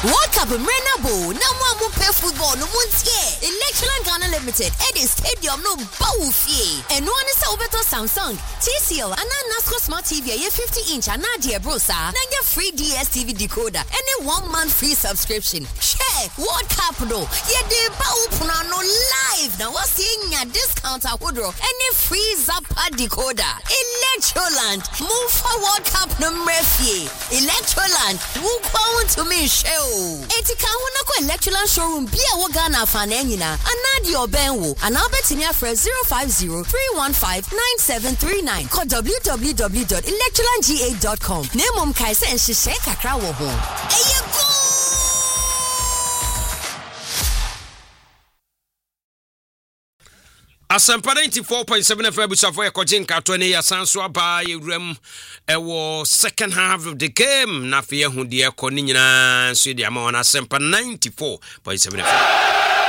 World Cup Renabo, no one will pay football no once year. Electron Ghana Limited, Eddie Stadium no Bawufie. And one is over to Samsung, TCL, and NASCO Smart TV, a 50-inch, and Nadia Brosa, and your free DSTV decoder, and a 1 month free subscription. Share World Cup no, yeah, the Bawupuna no live. Now what's seeing a discount at Woodrow, and a free Zappa decoder. Electroland, move for World Cup no Murphy. Electroland, move on to me show. Etika wonako Electroland showroom be a Ghana fan enyina. Anadi obenwo. And I'll bet in your friend 050-315-9739. Call www.electrolandga.com. Name kaise and shishe kakra wo ho. Eyego! Asampa 94.7 FM Busafo Ekojin Katone ya sanso aba yewrem ewo second half of the game na fe hu de ekoni nyina so de ama on Asampa 94.7 FM